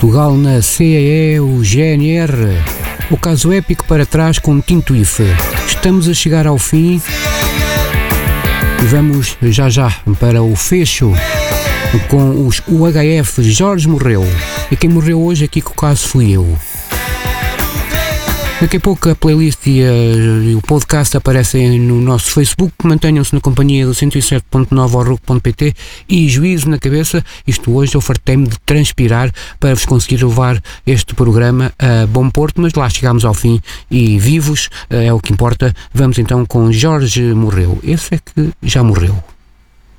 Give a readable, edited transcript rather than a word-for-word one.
Portugal na CEE, o GNR, o caso épico para trás com Tinto IFE. Estamos a chegar ao fim e vamos já para o fecho com os UHF. Jorge morreu e quem morreu hoje aqui com o caso fui eu. Daqui a pouco a playlist e o podcast aparecem no nosso Facebook. Mantenham-se na companhia do 107.9 e juízo na cabeça. Isto hoje eu fartei-me de transpirar para vos conseguir levar este programa a bom porto, mas lá chegámos ao fim e vivos é o que importa. Vamos então com Jorge morreu. Esse é que já morreu.